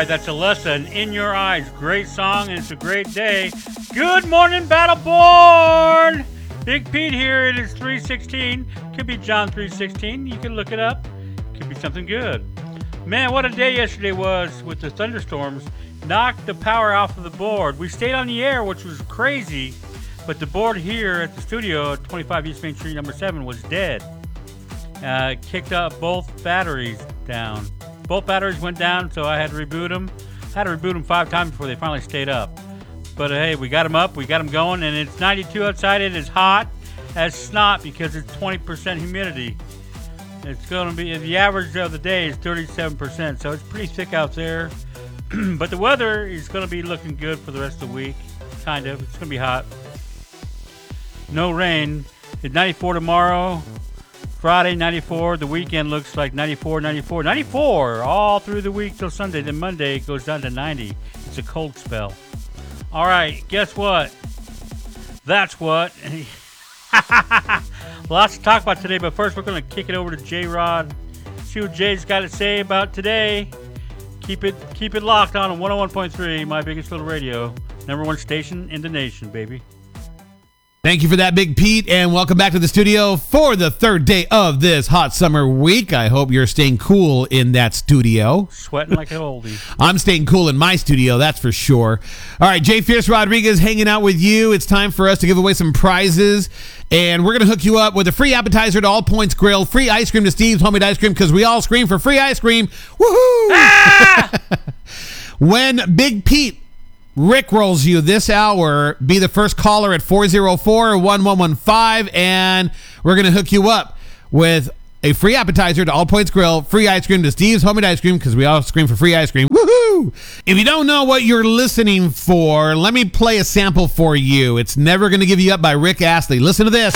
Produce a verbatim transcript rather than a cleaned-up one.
right, that's Alessa and In Your Eyes. Great song, and it's a great day. Good morning, Battleborn! Big Pete here. It is three sixteen. Could be John three sixteen. You can look it up. Could be something good. Man, what a day yesterday was with the thunderstorms. Knocked the power off of the board. We stayed on the air, which was crazy, but the board here at the studio at twenty-five East Main Street, number seven, was dead. Uh, kicked up both batteries down. Both batteries went down, so I had to reboot them. I had to reboot them five times before they finally stayed up. But uh, hey, we got them up, we got them going, and it's ninety-two outside. It is hot as snot because it's twenty percent humidity. It's going to be, the average of the day is thirty-seven percent, so it's pretty thick out there. But the weather is going to be looking good for the rest of the week, kind of. It's going to be hot. No rain. It's ninety-four tomorrow. Friday, ninety-four. The weekend looks like ninety-four, ninety-four, ninety-four all through the week till Sunday. Then Monday it goes down to ninety. It's a cold spell. All right, guess what? That's what. Lots to talk about today, but first we're going to kick it over to J-Rod. See what Jay's got to say about today. Keep it, keep it locked on one oh one point three, My Biggest Little Radio. Number one station in the nation, baby. Thank you for that, Big Pete, and welcome back to the studio for the third day of this hot summer week. I hope you're staying cool in that studio. Sweating like an oldie. I'm staying cool in my studio, that's for sure. All right, Jay Fierce Rodriguez hanging out with you. It's time for us to give away some prizes, and we're going to hook you up with a free appetizer to All Points Grill, free ice cream to Steve's Homemade Ice Cream, because we all scream for free ice cream. Woohoo! Ah! When Big Pete Rick rolls you this hour, be the first caller at four oh four, one one one five, and we're going to hook you up with a free appetizer to All Points Grill, free ice cream to Steve's Homemade Ice Cream, because we all scream for free ice cream. Woohoo! If you don't know what you're listening for, let me play a sample for you. It's Never Gonna Give You Up by Rick Astley. Listen to this.